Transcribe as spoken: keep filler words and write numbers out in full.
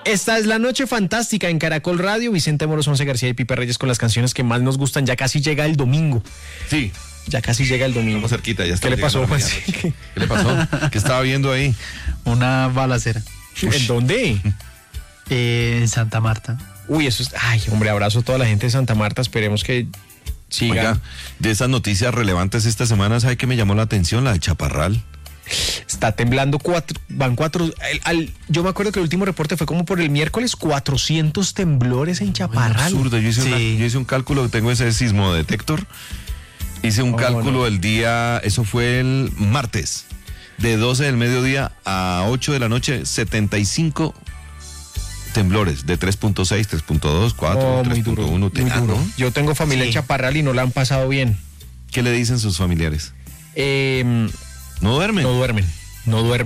Esta es la noche fantástica en Caracol Radio. Vicente Moros, Once García y Pipe Reyes con las canciones que más nos gustan. Ya casi llega el domingo. Sí. Ya casi llega el domingo. Estamos cerquita, ya está. ¿Qué le pasó, Juan? ¿Qué le pasó? ¿Qué estaba viendo ahí? Una balacera. ¿En dónde? Eh, en Santa Marta. Uy, eso es... Ay, hombre, abrazo a toda la gente de Santa Marta. Esperemos que siga. Oiga, de esas noticias relevantes esta semana, ¿sabe qué me llamó la atención? La de Chaparral. Está temblando cuatro, van cuatro, al, al, yo me acuerdo que el último reporte fue como por el miércoles, cuatrocientos temblores en Chaparral. Absurdo, yo hice, Sí. una, yo hice un cálculo, tengo ese sismo detector, hice un Oh, cálculo no. el día, eso fue el martes, de doce del mediodía a ocho de la noche, setenta y cinco temblores, de tres punto seis, tres punto dos, cuatro, Oh, muy tres duro, punto uno, muy tenaz, duro. ¿no? Yo tengo familia Sí. en Chaparral y no la han pasado bien. ¿Qué le dicen sus familiares? Eh, ¿No duermen? no duermen, no duermen.